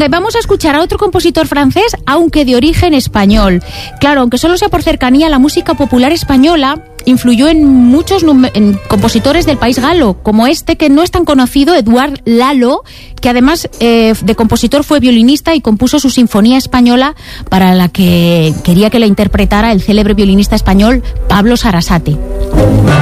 vamos a escuchar a otro compositor francés, aunque de origen español. Claro, aunque solo sea por cercanía, la música popular española influyó en muchos compositores del país galo, como este que no es tan conocido, Eduard Lalo, que además de compositor fue violinista y compuso su Sinfonía Española, para la que quería que la interpretara el célebre violinista español Pablo Sarasate.